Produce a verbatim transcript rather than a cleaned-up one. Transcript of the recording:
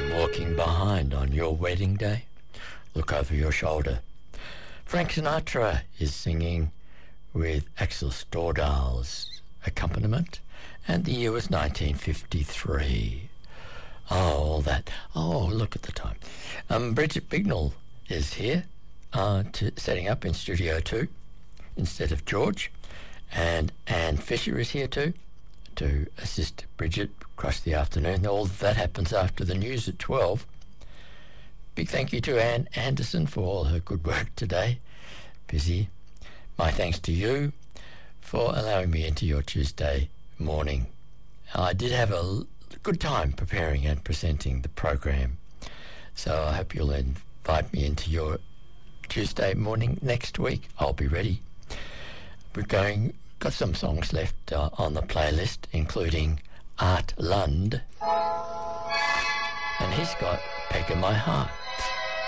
Walking behind on your wedding day. Look over your shoulder. Frank Sinatra is singing with Axel Stordahl's accompaniment, and the year was nineteen fifty-three. Oh, all that. Oh, look at the time. Um, Bridget Bignell is here, uh, to, setting up in Studio two instead of George, and Anne Fisher is here too to assist Bridget across the afternoon. All of that happens after the news at twelve. Big thank you to Anne Anderson for all her good work today. Busy. My thanks to you for allowing me into your Tuesday morning. I did have a good time preparing and presenting the program, so I hope you'll invite me into your Tuesday morning next week. I'll be ready. We're going... got some songs left uh, on the playlist, including Art Lund, and he's got Peg in My Heart.